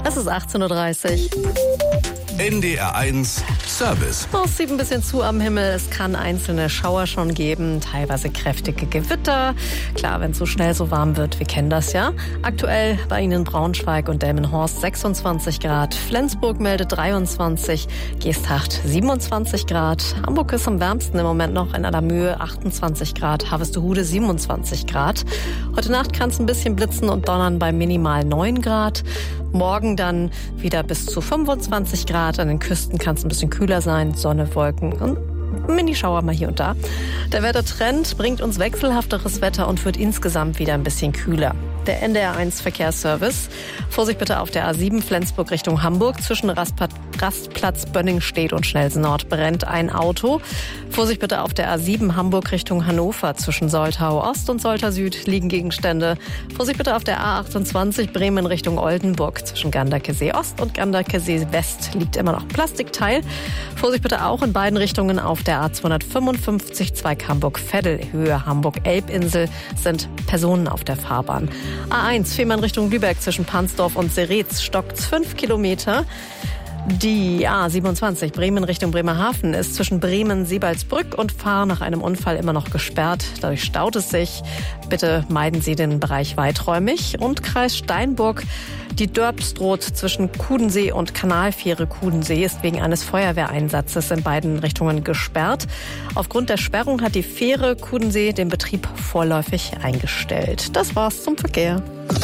Es ist 18:30 Uhr. NDR1 Service. Es sieht ein bisschen zu am Himmel. Es kann einzelne Schauer schon geben, teilweise kräftige Gewitter. Klar, wenn es so schnell so warm wird, wir kennen das ja. Aktuell bei Ihnen Braunschweig und Delmenhorst 26 Grad. Flensburg meldet 23, Geesthacht 27 Grad. Hamburg ist am wärmsten im Moment noch, in aller Mühe 28 Grad. Harvestehude 27 Grad. Heute Nacht kann es ein bisschen blitzen und donnern bei minimal 9 Grad. Morgen dann wieder bis zu 25 Grad. An den Küsten kann es ein bisschen kühler sein. Sonne, Wolken und Minischauer mal hier und da. Der Wettertrend bringt uns wechselhafteres Wetter und wird insgesamt wieder ein bisschen kühler. Der NDR1 Verkehrsservice. Vorsicht bitte auf der A7 Flensburg Richtung Hamburg. Zwischen Rastplatz Bönningstedt und Schnelsen Nord brennt ein Auto. Vorsicht bitte auf der A7 Hamburg Richtung Hannover. Zwischen Soltau Ost und Soltau Süd liegen Gegenstände. Vorsicht bitte auf der A28 Bremen Richtung Oldenburg. Zwischen Ganderkesee Ost und Ganderkesee West liegt immer noch Plastikteil. Vorsicht bitte auch in beiden Richtungen auf der A255 Zweig Hamburg-Veddel. Höhe Hamburg-Elbinsel sind Personen auf der Fahrbahn. A1 Fehmarn Richtung Lübeck zwischen Pansdorf und Seretz stockt 5 Kilometer. Die A27 Bremen Richtung Bremerhaven ist zwischen Bremen-Seebaldsbrück und Fahr nach einem Unfall immer noch gesperrt. Dadurch staut es sich. Bitte meiden Sie den Bereich weiträumig. Und Kreis Steinburg. Die Dörpstroth zwischen Kudensee und Kanalfähre Kudensee ist wegen eines Feuerwehreinsatzes in beiden Richtungen gesperrt. Aufgrund der Sperrung hat die Fähre Kudensee den Betrieb vorläufig eingestellt. Das war's zum Verkehr.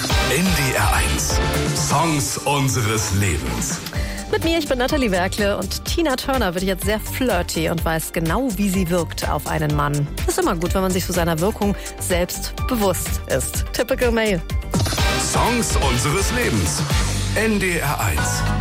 NDR1 Songs unseres Lebens. Mit mir, ich bin Nathalie Werkle und Tina Turner wird jetzt sehr flirty und weiß genau, wie sie wirkt auf einen Mann. Ist immer gut, wenn man sich so seiner Wirkung selbst bewusst ist. Typical Male. Songs unseres Lebens. NDR1.